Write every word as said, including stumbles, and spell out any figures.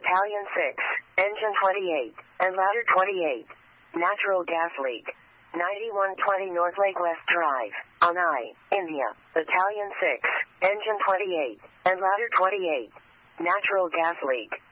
Battalion six, Engine twenty-eight, and Ladder twenty-eight. Natural gas leak. ninety-one twenty North Lake West Drive, Anai, India. Battalion six, Engine twenty-eight, and Ladder twenty-eight. Natural gas leak.